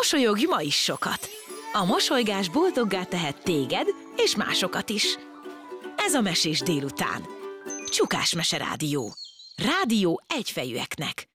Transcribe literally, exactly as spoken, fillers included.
Mosolyogj ma is sokat! A mosolygás boldoggá tehet téged és másokat is. Ez a Mesés délután. Csukás Mese Rádió. Rádió egyfejűeknek.